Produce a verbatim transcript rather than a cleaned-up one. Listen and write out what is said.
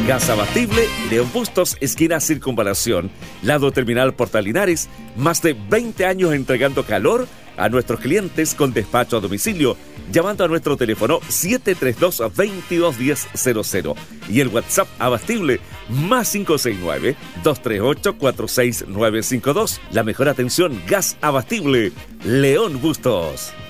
Gas Abastible, León Bustos, esquina Circunvalación, lado Terminal Portal Linares, más de veinte años entregando calor a nuestros clientes con despacho a domicilio, llamando a nuestro teléfono siete tres dos, dos dos uno cero cero cero y el WhatsApp Abastible más cinco seis nueve, dos tres ocho, cuatro seis nueve cinco dos. La mejor atención, Gas Abastible, León Bustos.